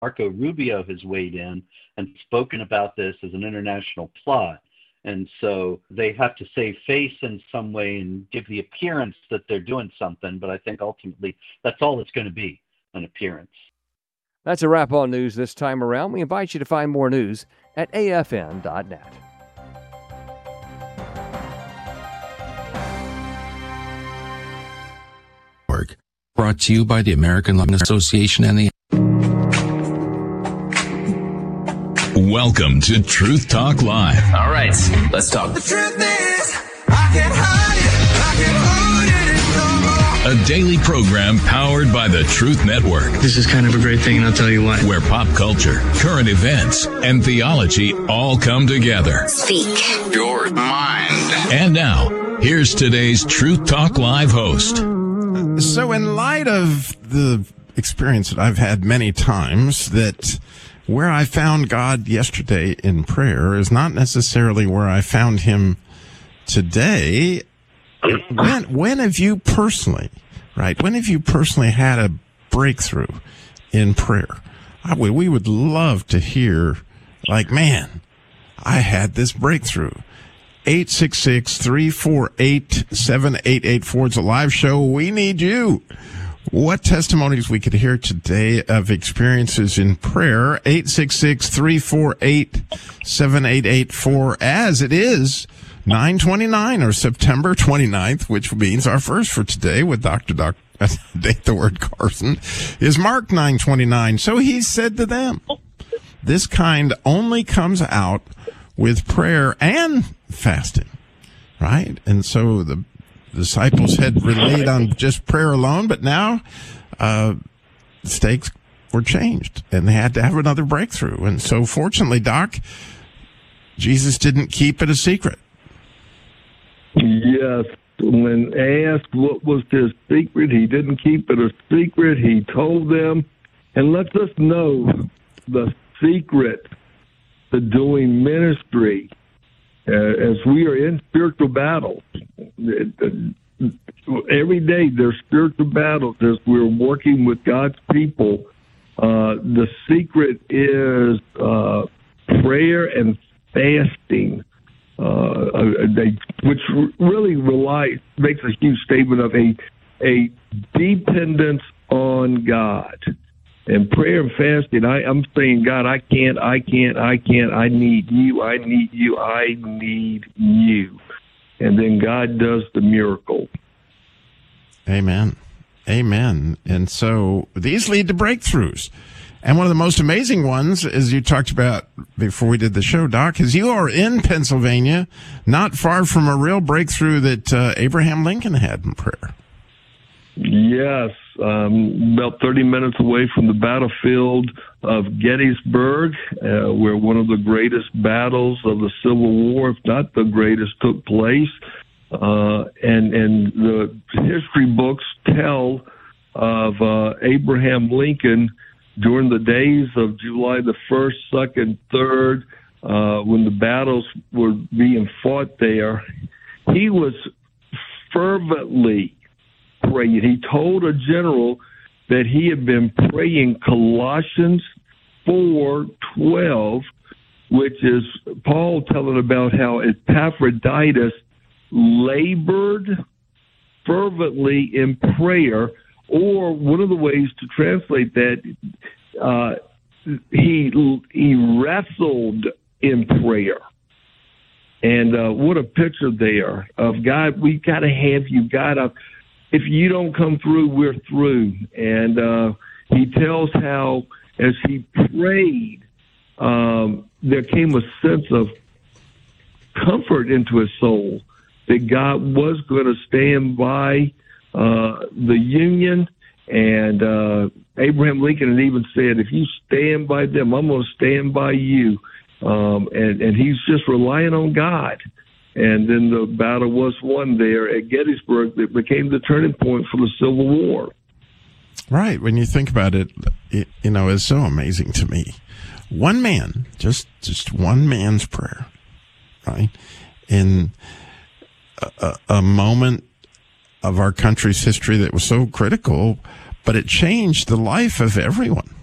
Marco Rubio has weighed in and spoken about this as an international plot. And so they have to save face in some way and give the appearance that they're doing something. But I think ultimately that's all it's going to be, an appearance. That's a wrap on news this time around. We invite you to find more news at afn.net. Brought to you by the American Lung Association and the... Welcome to Truth Talk Live. All right, let's talk. The truth is, I can't hide it. I can't hold it no more. A daily program powered by the Truth Network. This is kind of a great thing, and I'll tell you why. Where pop culture, current events, and theology all come together. Speak your mind. And now, here's today's Truth Talk Live host. So in light of the experience that I've had many times, that where I found God yesterday in prayer is not necessarily where I found him today. When have you personally, right? When have you personally had a breakthrough in prayer? We would love to hear, like, man, I had this breakthrough. 866-348-7884. It's a live show. We need you. What testimonies we could hear today of experiences in prayer. 866-348-7884. As it is 9/29 or September 29th, which means our first for today with Dr. Date the word Carson is Mark 9:29. So he said to them, this kind only comes out with prayer and fasting, right? And so the disciples had relied on just prayer alone, but now the stakes were changed, and they had to have another breakthrough. And so fortunately, Doc, Jesus didn't keep it a secret. Yes. When asked what was his secret, he didn't keep it a secret. He told them, and lets us know the secret to doing ministry as we are in spiritual battles. Every day there's spiritual battles as we're working with God's people. The secret is prayer and fasting, which really makes a huge statement of a dependence on God. And prayer and fasting, I'm saying, God, I can't. I need you. I need you. I need you. And then God does the miracle. Amen. Amen. And so these lead to breakthroughs. And one of the most amazing ones, as you talked about before we did the show, Doc, is you are in Pennsylvania, not far from a real breakthrough that Abraham Lincoln had in prayer. Yes, about 30 minutes away from the battlefield of Gettysburg, where one of the greatest battles of the Civil War, if not the greatest, took place. And the history books tell of Abraham Lincoln during the days of July the 1st, 2nd, 3rd, when the battles were being fought there. He was fervently praying. He told a general that he had been praying Colossians 4:12, which is Paul telling about how Epaphroditus labored fervently in prayer, or one of the ways to translate that, he wrestled in prayer. And what a picture there of God. We got to have you, God. If you don't come through, we're through. And he tells how, as he prayed, there came a sense of comfort into his soul that God was going to stand by the Union. And Abraham Lincoln had even said, if you stand by them, I'm going to stand by you. And he's just relying on God. And then the battle was won there at Gettysburg that became the turning point for the Civil War. Right. When you think about it, it's so amazing to me. One man, just one man's prayer, right? In a moment of our country's history that was so critical, but it changed the life of everyone.